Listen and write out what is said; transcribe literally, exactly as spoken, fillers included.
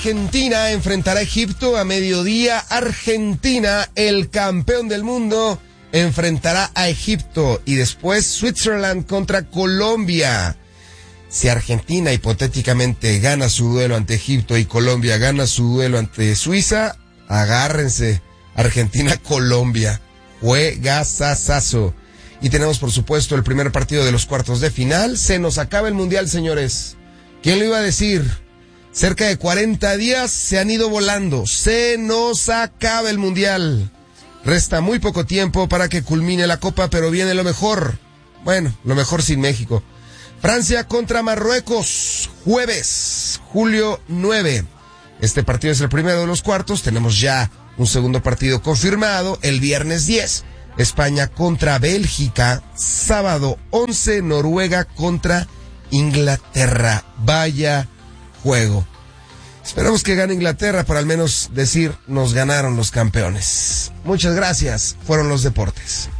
Argentina enfrentará a Egipto a mediodía. Argentina, el campeón del mundo, enfrentará a Egipto. Y después Switzerland contra Colombia. Si Argentina hipotéticamente gana su duelo ante Egipto y Colombia gana su duelo ante Suiza, agárrense. Argentina-Colombia. Juegazazazo. Y tenemos, por supuesto, el primer partido de los cuartos de final. Se nos acaba el Mundial, señores. ¿Quién lo iba a decir? Cerca de cuarenta días se han ido volando. Se nos acaba el Mundial. Resta muy poco tiempo para que culmine la Copa, pero viene lo mejor. Bueno, lo mejor sin México. Francia contra Marruecos, jueves, julio nueve. Este partido es el primero de los cuartos. Tenemos ya un segundo partido confirmado, el viernes diez. España contra Bélgica, sábado once, Noruega contra Inglaterra. Vaya juego. Esperamos que gane Inglaterra para al menos decir, nos ganaron los campeones. Muchas gracias, fueron los deportes.